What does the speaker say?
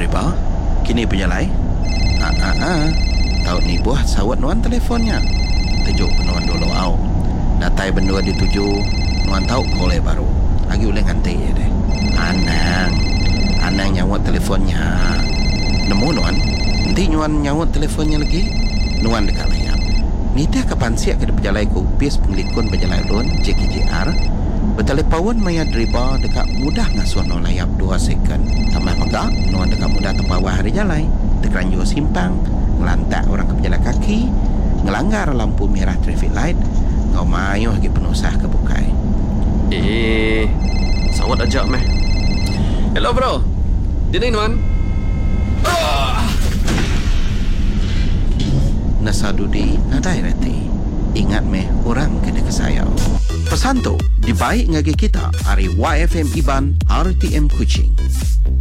driver, kini penjalai. Tahu ni buah sawat nuan telefonnya. Tujuk nuan dulu au. Natai bendua dituju nuan tahu kolej baru. Lagi boleh nganti ya deh. Anang nyawat telefonnya. Nemu nuan. Nanti nuan nyawat telefonnya lagi. Nuan dekat layar. Ni teh kapan siap ke penjalai ku upis penglikun penjalai lon JKJR. Bertelepon maya driver dekat mudah ngasuh no layap 2 second. Tambah maka nuan dekat mudah terbawa hari jalai. Terkeranjur simpang, ngelantak orang ke pejalan kaki, ngelanggar lampu merah traffic light, ngau mayuh lagi penusah ke bukai. Sawat ajak meh. Hello bro. Dini nuan. Nasadudi nadai reti. Ingat meh orang kena kesayau. Pesan tu dibaik ngagi kita hari YFM Iban RTM Kuching.